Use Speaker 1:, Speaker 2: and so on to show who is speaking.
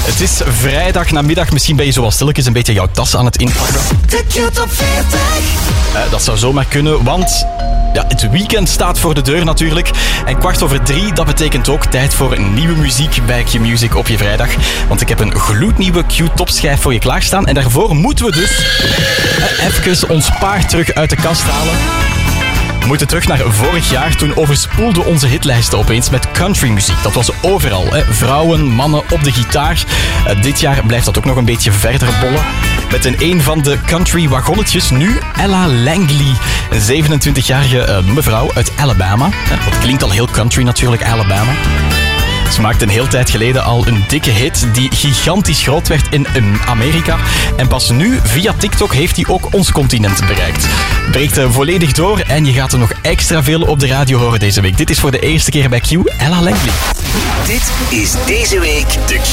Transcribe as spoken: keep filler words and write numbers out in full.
Speaker 1: Het is vrijdag namiddag. Misschien ben je zoals stilletjes een beetje jouw tas aan het inpakken.
Speaker 2: De Q-top veertig.
Speaker 1: Uh, dat zou zomaar kunnen, want ja, het weekend staat voor de deur natuurlijk. En kwart over drie, dat betekent ook tijd voor nieuwe muziek bij Q-Music op je vrijdag. Want ik heb een gloednieuwe Q-top-schijf voor je klaarstaan. En daarvoor moeten we dus uh, even ons paard terug uit de kast halen. We moeten terug naar vorig jaar. Toen overspoelden onze hitlijsten opeens met countrymuziek. Dat was overal. Hè. Vrouwen, mannen op de gitaar. Uh, dit jaar blijft dat ook nog een beetje verder bollen. Met in een van de country wagonnetjes nu Ella Langley. Een zevenentwintigjarige uh, mevrouw uit Alabama. Uh, dat klinkt al heel country natuurlijk, Alabama. Ze maakte een hele tijd geleden al een dikke hit die gigantisch groot werd in Amerika. En pas nu, via TikTok, heeft hij ook ons continent bereikt. Breekt volledig door en je gaat er nog extra veel op de radio horen deze week. Dit is voor de eerste keer bij Q, Ella Langley.
Speaker 2: Dit is deze week de